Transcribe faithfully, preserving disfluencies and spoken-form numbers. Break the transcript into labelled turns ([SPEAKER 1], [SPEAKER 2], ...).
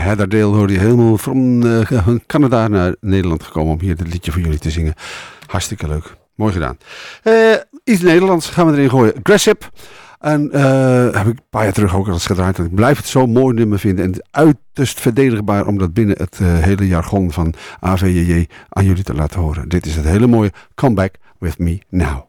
[SPEAKER 1] Heather Dale hoorde je helemaal van uh, Canada naar Nederland gekomen om hier dit liedje voor jullie te zingen. Hartstikke leuk. Mooi gedaan. Uh, iets Nederlands gaan we erin gooien. Grasshop. En uh, heb ik een paar jaar terug ook al eens gedraaid. En ik blijf het zo'n mooi nummer vinden. En uiterst verdedigbaar om dat binnen het uh, hele jargon van A V J J aan jullie te laten horen. Dit is het hele mooie Come Back With Me Now.